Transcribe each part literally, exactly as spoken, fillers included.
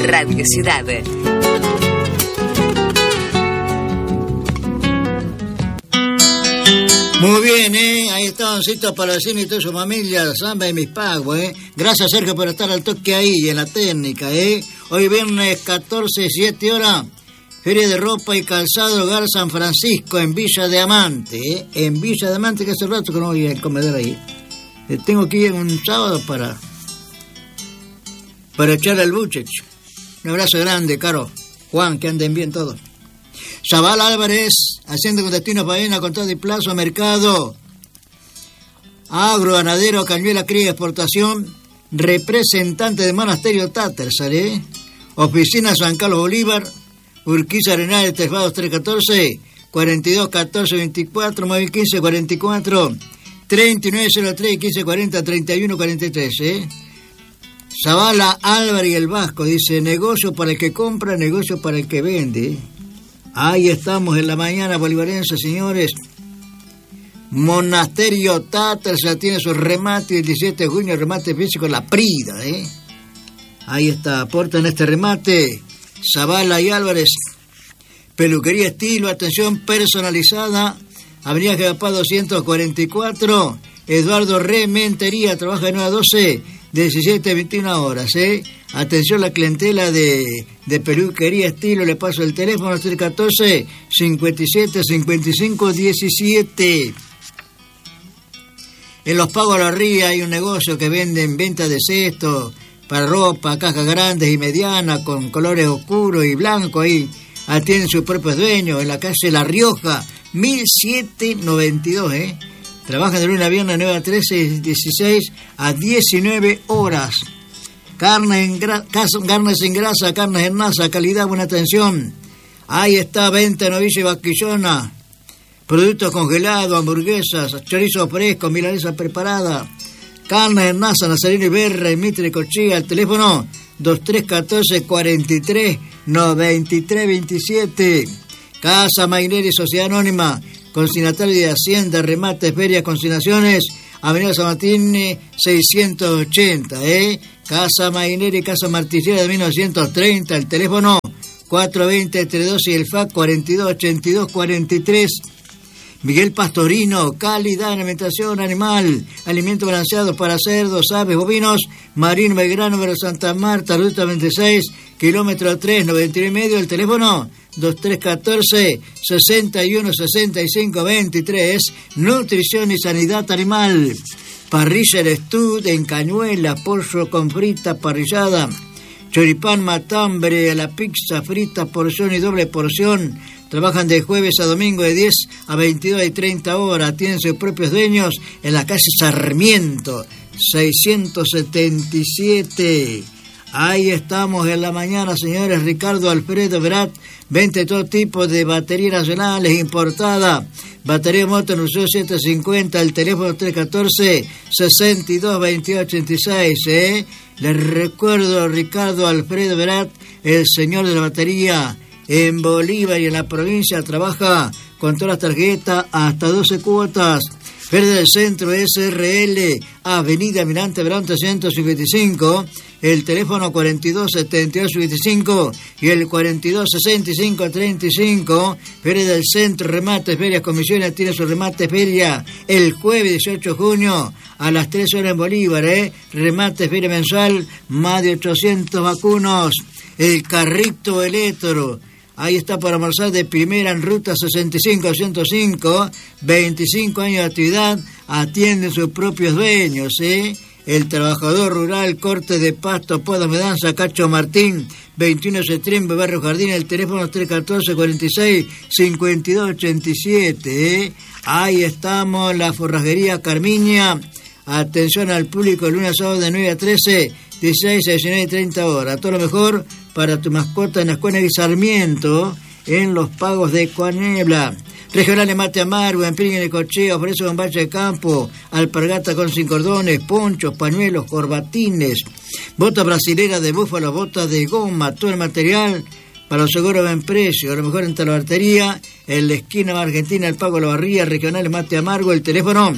Radio Ciudad. Muy bien, ¿eh? Ahí está Doncito Palacini y toda su familia, Samba y mis pagos, ¿eh? Gracias, Sergio, por estar al toque ahí, en la técnica, ¿eh? Hoy viernes catorce, siete horas, Feria de Ropa y Calzado Hogar San Francisco, en Villa de Amante, ¿eh? En Villa de Amante, que hace rato que no voy al comedor ahí. Eh, tengo que ir un sábado para... para echarle al buche. Un abrazo grande, Caro. Juan, que anden bien todos. Zabal Álvarez, haciendo con destino faena, con todo y plazo, mercado, agro, ganadero, cañuela, cría y exportación, representante de Monasterio Tattersall, ¿eh? Oficina San Carlos Bolívar, Urquiza Arenal, Tejados trescientos catorce, cuarenta y dos, catorce, veinticuatro, móvil quince, cuarenta y cuatro, treinta y nueve cero tres, quince cuarenta, treinta y uno cuarenta y tres, ¿eh? Zabala Álvarez y el Vasco, dice, negocio para el que compra, negocio para el que vende. Ahí estamos en la mañana bolivarense, señores. Monasterio Tattersall tiene su remate el diecisiete de junio, remate físico La Prida, ¿eh? Ahí está, aportan este remate. Zabala y Álvarez. Peluquería Estilo, atención personalizada. Avenida Jagapá doscientos cuarenta y cuatro. Eduardo Rementería, trabaja de nueve a doce, de diecisiete a veintiuna horas, ¿eh? Atención la clientela de, de Peluquería Estilo, le paso el teléfono tres uno cuatro, cincuenta y siete, cincuenta y cinco, diecisiete. En Los Pagos de la Ría hay un negocio que venden venta de cestos para ropa, cajas grandes y medianas con colores oscuros y blancos, ahí atienden sus propios dueños en la calle La Rioja, mil setecientos noventa y dos, ¿eh? Trabajan de lunes a viernes nueve a trece, dieciséis a diecinueve horas. Carnes en, gra- carnes en grasa, carnes en masa, calidad, buena atención. Ahí está, venta de novillo y vaquillona. Productos congelados, hamburguesas, chorizo fresco, milanesa preparada. Carnes en masa, Nazareno y Berra, y Mitre y Cochilla. El teléfono dos tres uno cuatro, cuarenta y tres, noventa y tres veintisiete. Casa Maineri y Sociedad Anónima. Consignatario de Hacienda, remates, ferias, consignaciones, Avenida San Martín seiscientos ochenta, ¿eh? Casa Maineri, Casa Martillera de mil novecientos treinta, el teléfono cuatro dos cero, treinta y dos y el fax cuarenta y dos ochenta y dos cuarenta y tres. Miguel Pastorino, calidad en alimentación animal, alimentos balanceados para cerdos, aves, bovinos, Marino Belgrano, número Santa Marta, ruta veintiséis, kilómetro tres, noventa y nueve y medio, el teléfono dos tres uno cuatro, sesenta y uno, sesenta y cinco, veintitrés, nutrición y sanidad animal. Parrilla El Estud en Cañuela, pollo con frita parrillada, choripán matambre, a la pizza, frita, porción y doble porción. Trabajan de jueves a domingo de diez a veintidós y treinta horas. Tienen sus propios dueños en la calle Sarmiento, seiscientos setenta y siete. Ahí estamos en la mañana, señores. Ricardo Alfredo Verat, vende todo tipo de baterías nacionales importadas. Batería moto en uso setecientos cincuenta, el teléfono tres uno cuatro, sesenta y dos, veintidós ochenta y seis, ¿eh? Les recuerdo, Ricardo Alfredo Verat, el señor de la batería en Bolívar y en la provincia, trabaja con todas las tarjetas hasta doce cuotas. Verde del Centro, S R L, Avenida Mirante Verón trescientos cincuenta y cinco, el teléfono cuarenta y dos, setenta y dos, veinticinco y el cuarenta y dos, sesenta y cinco, treinta y cinco. Verde del Centro, remates, ferias, comisiones, tiene su remate feria el jueves dieciocho de junio a las tres horas en Bolívar, ¿eh? Remate feria mensual, más de ochocientos vacunos. El Carrito Electro, ahí está para almorzar de primera en ruta sesenta y cinco a ciento cinco, veinticinco años de actividad, atienden sus propios dueños, ¿eh? El Trabajador Rural, corte de pasto, poda, medanza, Cacho Martín, veintiuno de septiembre, Barrio Jardín, el teléfono tres uno cuatro, cuarenta y seis, cincuenta y dos ochenta y siete, ¿eh? Ahí estamos, la Forrajería Carmiña, atención al público, el lunes a sábado de nueve a trece, dieciséis a diecinueve y treinta horas, todo lo mejor para tu mascota en la Escuela y Sarmiento, en los pagos de Coaniebla. Regional de Mate Amargo, en Pirin y Cochea, ofrece bombacha de campo, alpargata con sin cordones, ponchos, pañuelos, corbatines, botas brasileras de búfalo, botas de goma, todo el material para los seguros buen precio, a lo mejor en Talabartería, en la esquina de Argentina, el Pago de la Barría, Regional de Mate Amargo, el teléfono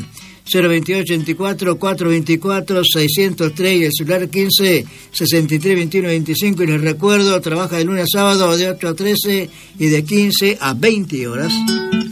cero veintiocho veinticuatro, cuatrocientos veinticuatro, seiscientos tres y el celular quince, sesenta y tres, veintiuno, veinticinco. Y les recuerdo, trabaja de lunes a sábado de ocho a trece y de quince a veinte horas.